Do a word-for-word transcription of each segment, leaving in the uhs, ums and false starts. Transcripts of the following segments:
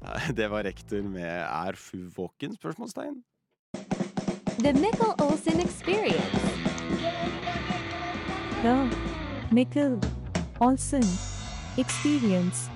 Det var rektor med Er Fu våken? Spørsmålstegn. The Mikkel Olsen Experience. The Mikkel Olsen Experience.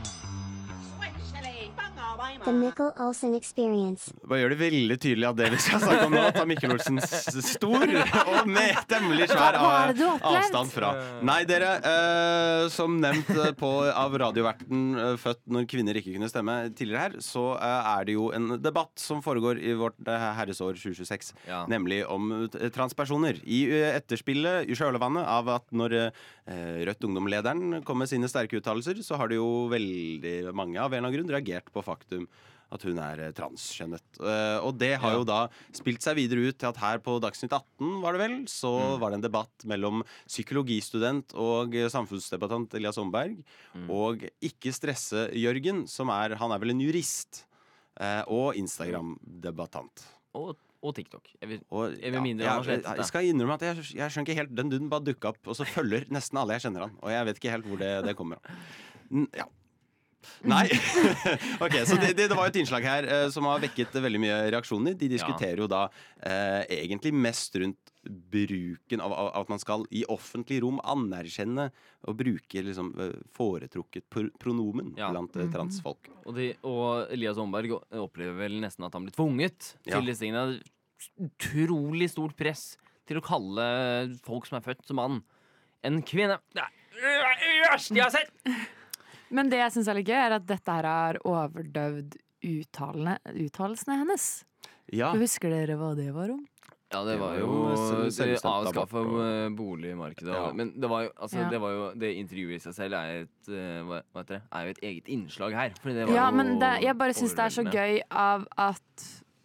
The Mikkel Olsen Experience. Bare gjør det veldig tydelig at det vi skal snakke om nå, at Mikkel Olsen stor og med temmelig svær Hva er det du har opplevd? avstand fra. Nei, dere, eh, som nevnt på, av radioverten eh, født når kvinner ikke kunne stemme tidligere her, så eh, er det jo en debatt som foregår i vårt eh, herresår tjue tjueseks, Ja. nemlig om eh, transpersoner. I eh, etterspillet, i kjølvannet av at når eh, Rødt Ungdom-lederen kom med sine sterke uttalelser, så har det jo veldig mange av en eller annen grunn reagert på faktum at hun er eh, transkjønnet. Eh, og det har Ja. jo da spilt seg videre ut til at her på Dagsnytt atten, var det vel, så Mm. var det en debatt mellom psykologistudent og eh, samfunnsdebattant Elias Omberg, Mm. og Ikke stresse Jørgen, som er, han er vel en jurist, eh, og Instagram-debattant. Og, og TikTok. Jeg vil, Og, Jeg vil mindre han har jeg, slettet jeg det. skal innrømme at jeg, jeg skjønner ikke helt. Den duden bare dukka opp, og så følger nesten alle jeg kjenner han. Og jeg vet ikke helt hvor det, det kommer av. N- Ja. Nei. Ok, så det, det, det var jo et innslag her eh, som har vekket veldig mye reaksjoner. De diskuterer jo da eh, egentlig mest rundt bruken av, av at man skal i offentlig rom anerkjenne og bruke liksom eh, foretrukket pr pronomen Ja. blant eh, transfolk. Og, de, og Elias Omberg opplever vel nesten at han blir tvunget Ja. til disse tingene. Utrolig stort press til å kalle folk som er født som mann, en kvinne. Det er det verste jeg har sett! Men det jeg synes er litt gøy, er at dette her har overdøvd uttalene, uttalelsene hennes. Ja. Husker dere hva det var om? Ja, det var Det jo var jo det selvbestemt avskaffe abort og- eh, boligmarkedet. Ja. Men det var jo, altså, Ja. det, var jo det intervjuet i seg selv er, et, eh, hva, hva heter det? Er jo et eget innslag her. Fordi det var Ja, jo men det, jeg bare synes det er så overveldende. gøy av at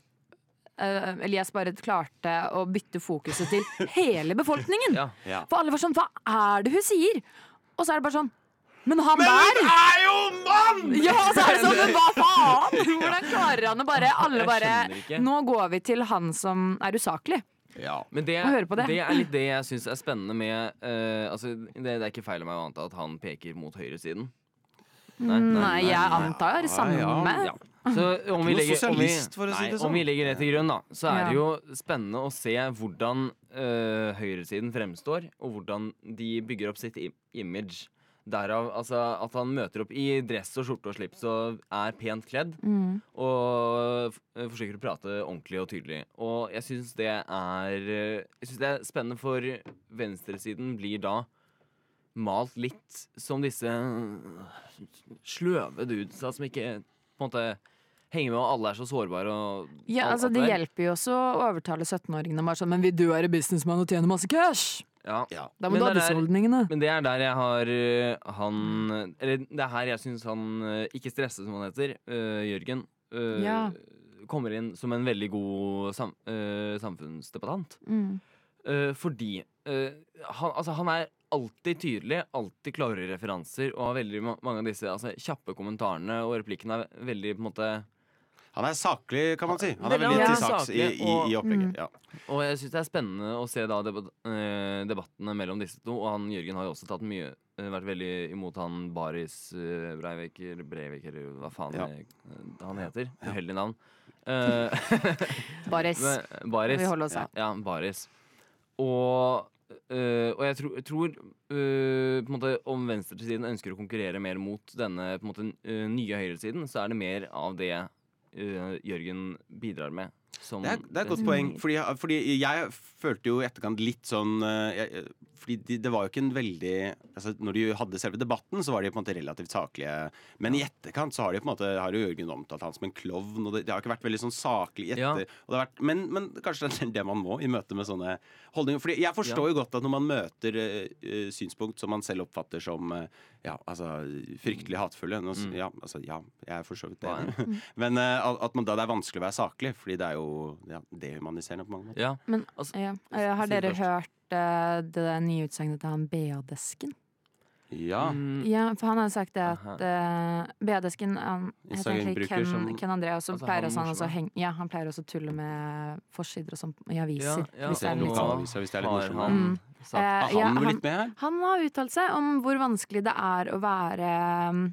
eh, Elias bare klarte å bytte fokuset til hele befolkningen. Ja. Ja. For alle var sånn, hva er det hun sier? Og så er det bare sånn, men han der! er jo mann! Ja, og så er det sånn, men hva faen? Hvordan klarer han å bare, alle Jeg bare, skjønner ikke. nå går vi til han som er usaklig. Ja. Men det, Å høre på det. det er litt det jeg syns er spennende med eh, altså, det, det er ikke feil av meg å anta at han peker mot høyresiden. Nei, Nei, jeg antar det samme. Ja. Så om vi, Noe legger, om, vi, sosialist, for å si nei, det sånn. om vi legger det til grunn, da, så er det Ja. jo spennende å se hvordan eh, høyresiden fremstår, og hvordan de bygger opp sitt im- image. Derav altså, at han møter opp i dress og skjorte og slips og er pent kledd. Mm. Og f- forsøker å prate ordentlig og tydelig. Og jeg syns det er eh, Jeg synes det er spennende, for venstresiden blir da malt litt som disse eh, sløve dudesa som ikke på en måte henger med, og alle er så sårbare. Og Ja, alt- altså alt Det der. hjelper jo også å overtale syttenåringene bare sånn, men vil du være businessman og tjene masse cash? Ja. Ja. Da må Men du ha det disse er- holdningene. Men det er der jeg har øh, han Eller det er her jeg syns han øh, Ikke stresse, som han heter, øh, Jørgen, øh, Ja. kommer inn som en veldig god sam, øh, samfunnsdebattant. Mm. Øh, fordi øh, han, altså, han er alltid tydelig, alltid klare referanser, og har veldig ma- mange av disse altså, kjappe kommentarene, og replikkene er veldig på en måte. Han er saklig, kan man si. Han er Veldig veldig til saklig, saks i, i, i Mm. opplegget. Ja. Og jeg syns det er spennende å se da debat, øh, debattene mellom disse to. Og han Jørgen har jo også tatt mye øh, vært veldig imot han Baris øh, Breivik, eller Breivik, eller hva faen Ja. øh, han heter. Uheldig navn. Uh, Baris. Baris. Vi holder oss her. Ja, Baris. Og, øh, og jeg tror, jeg tror øh, på en måte om venstresiden ønsker å konkurrere mer mot denne på en måte, øh, nye høyresiden, så er det mer av det øh, Jørgen bidrar med. Som Det er, det er et godt poeng, fordi, fordi jeg følte jo i etterkant litt sånn eh, jeg, Fordi de, det var jo ikke en veldig altså Når de hadde selve debatten, så var de på en måte relativt saklige. Men i etterkant så har de på en måte Har jo Jørgen omtalt han som en klovn, og det, det har ikke vært veldig sånn saklig i etter. Ja. Og det har vært, men, men kanskje det er det man må i møte med sånne holdninger. Fordi jeg forstår Ja. jo godt at når man møter eh, synspunkt som man selv oppfatter som eh, ja, altså fryktelig hatefulle nå, s- Mm. ja, altså, ja, jeg er for så vidt det. Hva Men eh, at at man, da det er vanskelig å være saklig, fordi det er jo ja, dehumaniserende på mange måter. Ja. Men Altså, ja. eh, har si det dere først. hørt eh, det der nye utsagnet til han B A-desken? Ja. Mm, Ja, for han har sagt det Aha. at uh, B A-desken han heter egentlig Instagram-bruker Ken, som- Ken André, og så Altså, pleier han også han også morsomme. heng, ja, han pleier også å tulle med forsider og sånn i aviser. Ja, ja, hvis det er og litt nå- sånn. aviser, hvis det er litt har morsomt. han Mm. sagt Eh, Er han ja, noe han- litt med her? Han har uttalt seg om hvor vanskelig det er å være um,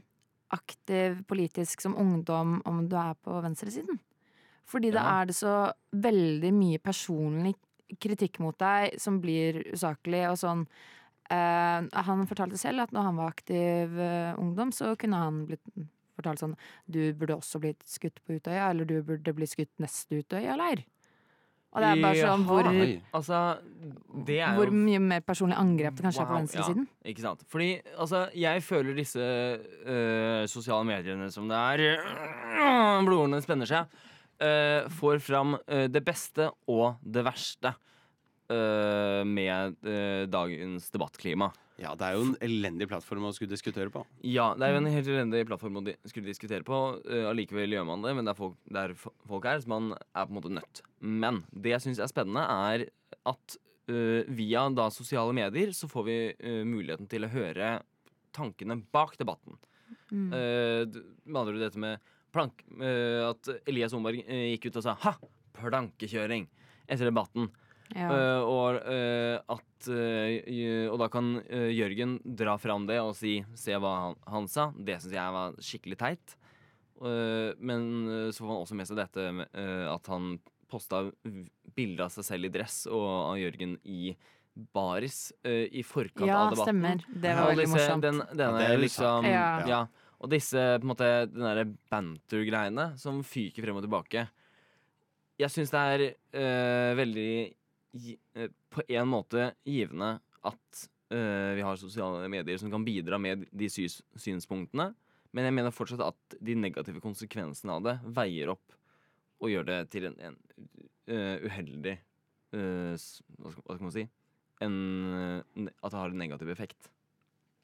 aktiv politisk som ungdom om du er på venstresiden. Fordi da Ja. er det så veldig mye personlig kritikk mot deg som blir usaklig og sånn. Eh, han fortalte selv at når han var aktiv eh, ungdom, så kunne han blitt fortalt sånn: du burde også blitt skutt på Utøya, eller du burde bli skutt neste Utøya-leir. Og det er bare sånn hvor, Jaha. Oi. Altså, det er hvor jo mye mer personlig angrep det kanskje er på Wow, venstresiden. Ja, ikke sant. Fordi altså, jeg føler disse øh, sosiale mediene som det er øh, blodårene spenner seg, øh, får fram øh, det beste og det verste øh, med øh, dagens debattklima. Ja, det er jo en elendig plattform å skulle diskutere på. Ja, det er jo en helt elendig plattform å di skulle diskutere på. Uh, allikevel gjør man det, men det er folk, det er f- folk her som man er på en måte nødt. Men det jeg syns er spennende, er at uh, via da sosiale medier så får vi uh, muligheten til å høre tankene bak debatten. Mm. Uh, d- med andre ord dette med plank... Uh, at Elias Omberg uh, gikk ut og sa 'ha! Plankekjøring!' etter debatten. Ja. Uh, og uh, at uh, j- Og da kan uh, Jørgen dra fram det og si 'se hva han, han sa'. Det syns jeg var skikkelig teit. Uh, men uh, så får han også med seg dette med, uh, at han posta v- bilder av seg selv i dress og av Jørgen i baris uh, i forkant Ja, av debatten. stemmer. Det var Og veldig disse- morsomt. Den, denne, Ja, det er jo liksom, sant. ja. Ja. Og disse på en måte den derre banter-greiene som fyker frem og tilbake. Jeg syns det er øh, veldig gi- øh, på en måte givende at øh, vi har sosiale medier som kan bidra med de sys synspunktene. Men jeg mener fortsatt at de negative konsekvensene av det veier opp og gjør det til en, en øh, uheldig øh, s- hva, skal, hva skal man si? En, øh, ne- at det har en negativ effekt.